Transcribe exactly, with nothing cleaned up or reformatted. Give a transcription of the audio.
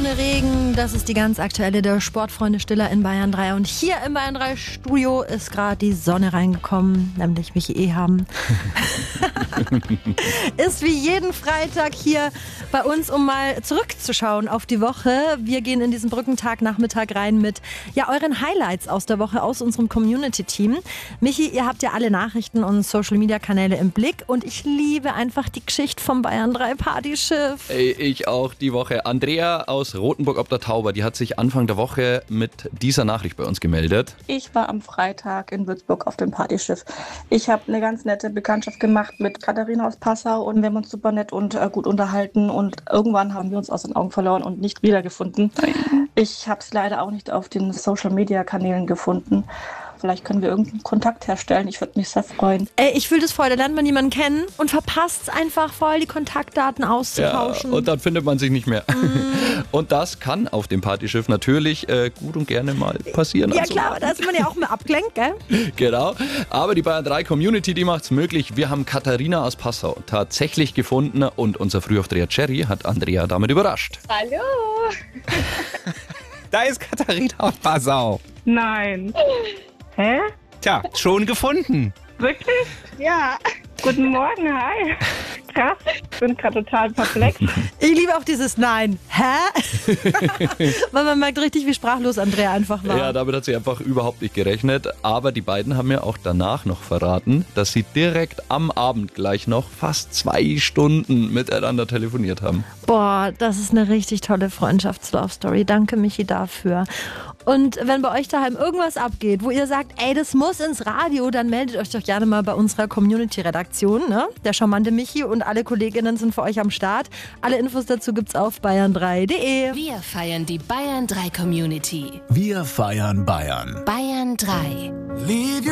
ohne Regen. Das ist die ganz aktuelle der Sportfreunde Stiller in Bayern drei. Und hier im Bayern drei Studio ist gerade die Sonne reingekommen, nämlich Michi Eham. Ist wie jeden Freitag hier bei uns, um mal zurückzuschauen auf die Woche. Wir gehen in diesen Brückentag-Nachmittag rein mit ja, euren Highlights aus der Woche, aus unserem Community-Team. Michi, ihr habt ja alle Nachrichten und Social-Media-Kanäle im Blick und ich liebe einfach die Geschichte vom Bayern drei Partyschiff. Ey, ich auch die Woche. Andrea aus Rothenburg ob der Tauber, die hat sich Anfang der Woche mit dieser Nachricht bei uns gemeldet. Ich war am Freitag in Würzburg auf dem Partyschiff. Ich habe eine ganz nette Bekanntschaft gemacht mit Katharina aus Passau und wir haben uns super nett und äh, gut unterhalten und irgendwann haben wir uns aus den Augen verloren und nicht wiedergefunden. Ich habe es leider auch nicht auf den Social-Media-Kanälen gefunden. Vielleicht können wir irgendeinen Kontakt herstellen. Ich würde mich sehr freuen. Ey, ich fühle das voll. Da lernt man jemanden kennen und verpasst es einfach voll, die Kontaktdaten auszutauschen. Ja, und dann findet man sich nicht mehr. Mm. Und das kann auf dem Partyschiff natürlich äh, gut und gerne mal passieren. Ja also. klar, da ist man ja auch mal abgelenkt, gell? Genau. Aber die Bayern drei Community, die macht's möglich. Wir haben Katharina aus Passau tatsächlich gefunden und unser Frühaufdreher Cherry hat Andrea damit überrascht. Hallo. Da ist Katharina aus Passau. Nein. Hä? Tja, schon gefunden. Wirklich? Ja. Guten Morgen, hi. Krass, ich bin gerade total perplex. Ich liebe auch dieses Nein. Hä? Weil man merkt richtig, wie sprachlos Andrea einfach war. Ja, damit hat sie einfach überhaupt nicht gerechnet. Aber die beiden haben mir auch danach noch verraten, dass sie direkt am Abend gleich noch fast zwei Stunden miteinander telefoniert haben. Boah, das ist eine richtig tolle Freundschafts-Love-Story. Danke, Michi, dafür. Und wenn bei euch daheim irgendwas abgeht, wo ihr sagt, ey, das muss ins Radio, dann meldet euch doch gerne mal bei unserer Community-Redaktion. Ne? Der charmante Michi und alle Kolleginnen sind für euch am Start. Alle Infos dazu gibt's auf bayern drei punkt de. Wir feiern die Bayern drei Community. Wir feiern Bayern. Bayern drei.